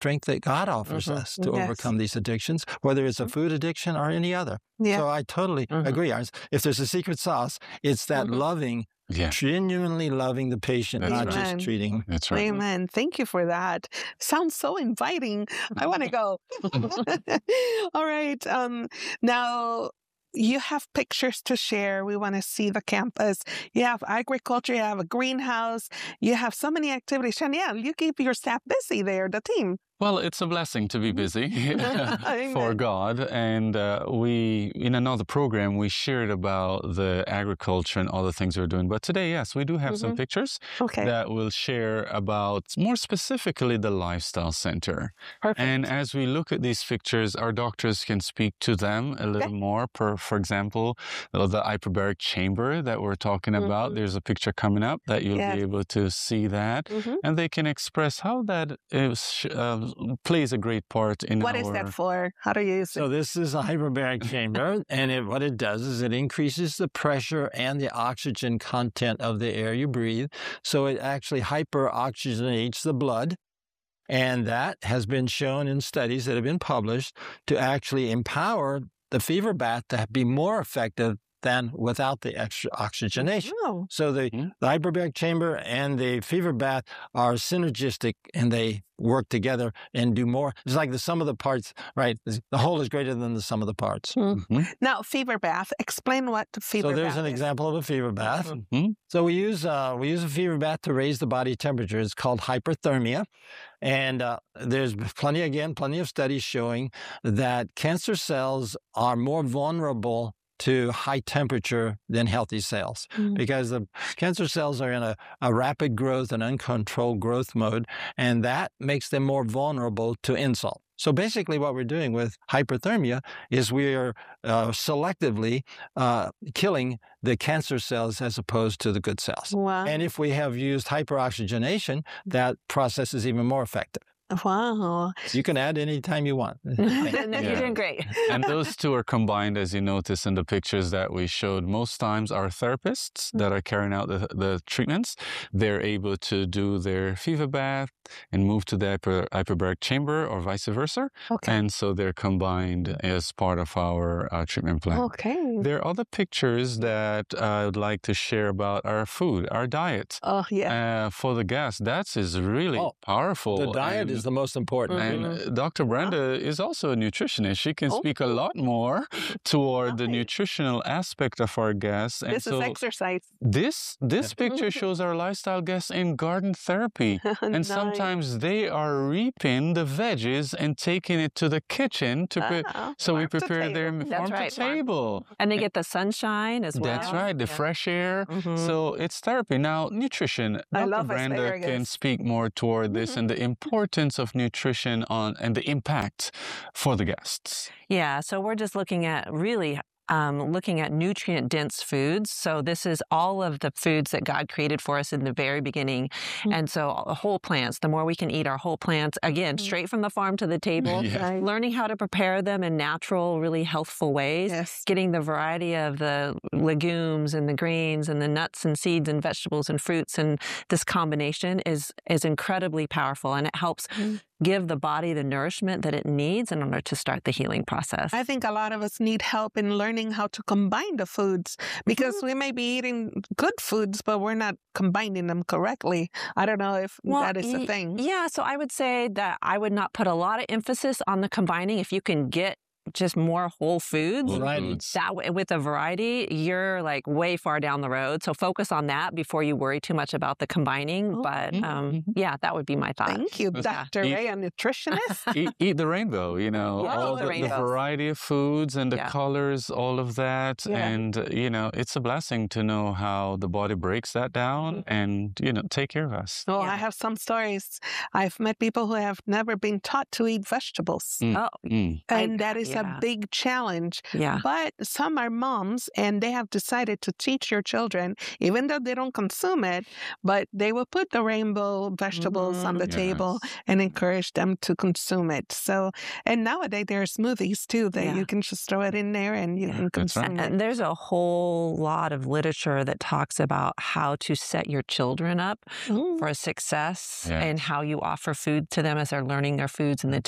strength that God offers us to overcome these addictions, whether it's a food addiction or any other. Yeah. So I totally agree. If there's a secret sauce, it's that loving, genuinely loving the patient, not just treating. That's right. Amen. Thank you for that. Sounds so inviting. I want to go. All right. Now, you have pictures to share. We want to see the campus. You have agriculture. You have a greenhouse. You have so many activities. Shanielle, you keep your staff busy there, the team. Well, it's a blessing to be busy for God. And we, in another program, we shared about the agriculture and all the things we're doing. But today, yes, we do have some pictures that we'll share about more specifically the Lifestyle Center. Perfect. And as we look at these pictures, our doctors can speak to them a little more. For example, the hyperbaric chamber that we're talking about, there's a picture coming up that you'll be able to see that. And they can express how that is plays a great part in What is that for? How do you use it? So this is a hyperbaric chamber, and what it does is it increases the pressure and the oxygen content of the air you breathe. So it actually hyperoxygenates the blood. And that has been shown in studies that have been published to actually empower the fever bath to be more effective than without the extra oxygenation. Oh. So the hyperbaric chamber and the fever bath are synergistic, and they work together and do more. It's like the sum of the parts, right? The whole is greater than the sum of the parts. Now, fever bath. Explain what the fever bath is. So there's an example of a fever bath. So we use a fever bath to raise the body temperature. It's called hyperthermia. And there's plenty of studies showing that cancer cells are more vulnerable to high temperature than healthy cells because the cancer cells are in a rapid growth and uncontrolled growth mode, and that makes them more vulnerable to insult. So basically what we're doing with hyperthermia is we are selectively killing the cancer cells as opposed to the good cells. Wow. And if we have used hyperoxygenation, that process is even more effective. Wow. You can add any time you want. You're doing great. And those two are combined, as you notice in the pictures that we showed. Most times our therapists that are carrying out the treatments, they're able to do their fever bath and move to the hyperbaric chamber or vice versa. Okay. And so they're combined as part of our treatment plan. Okay. There are other pictures that I would like to share about our food, our diet. Oh, yeah. For the guests, that is really powerful. The diet is the most important. And Dr. Brenda is also a nutritionist. She can speak a lot more toward the nutritional aspect of our guests. And this is exercise. This picture shows our lifestyle guests in garden therapy. And sometimes they are reaping the veggies and taking it to the kitchen so we prepare their farm to table. And they get the sunshine as well. That's right, the fresh air. So it's therapy. Now, nutrition. Dr. Brenda can speak more toward this and the importance of nutrition and the impact for the guests. Yeah, so we're just looking at looking at nutrient-dense foods. So this is all of the foods that God created for us in the very beginning. And so whole plants, the more we can eat our whole plants, again, straight from the farm to the table, learning how to prepare them in natural, really healthful ways, getting the variety of the legumes and the greens and the nuts and seeds and vegetables and fruits. And this combination is incredibly powerful, and it helps give the body the nourishment that it needs in order to start the healing process. I think a lot of us need help in learning how to combine the foods because we may be eating good foods, but we're not combining them correctly. I don't know if that is a thing. Yeah, so I would say that I would not put a lot of emphasis on the combining. If you can get just more whole foods, that with a variety, you're like way far down the road. So focus on that before you worry too much about the combining. But yeah, that would be my thought. Thank you, Dr. Ray, a nutritionist. Eat the rainbow, all the variety of foods and the colors, all of that. And, it's a blessing to know how the body breaks that down and, take care of us. Oh, I have some stories. I've met people who have never been taught to eat vegetables. And that is a big challenge. Yeah. But some are moms and they have decided to teach your children, even though they don't consume it, but they will put the rainbow vegetables on the table and encourage them to consume it. So, and nowadays there are smoothies too that you can just throw it in there and you can consume it. And there's a whole lot of literature that talks about how to set your children up for success and how you offer food to them as they're learning their foods and the